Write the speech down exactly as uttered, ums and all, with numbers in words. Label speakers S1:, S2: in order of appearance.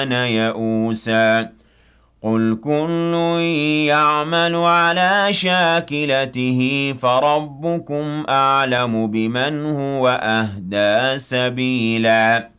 S1: كَانَ يَئُوسًا قُلْ كُلٌّ يَعْمَلُ عَلَىٰ شَاكِلَتِهِ فَرَبُّكُمْ أَعْلَمُ بِمَنْ هُوَ أَهْدَىٰ سَبِيلًا